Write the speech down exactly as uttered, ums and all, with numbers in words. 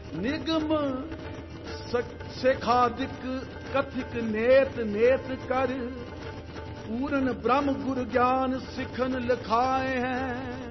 निगम शेखादिक कथिक नेत नेत कर, पूर्ण ब्रह्म गुरु ज्ञान सिखन लिखाए हैं।